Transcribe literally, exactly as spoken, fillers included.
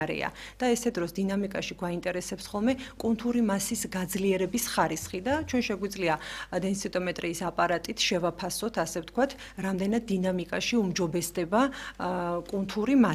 და ესე დროს დინამიკაში გვაინტერესებს ხოლმე კონტური მასის გაძლიერების ხარისხი და ჩვენ შეგვიძლია დენსიტომეტრიის აპარატით შევაფასოთ, ასე ვთქვათ, რამდენად დინამიკაში უმჯობესდება კონტური მასა.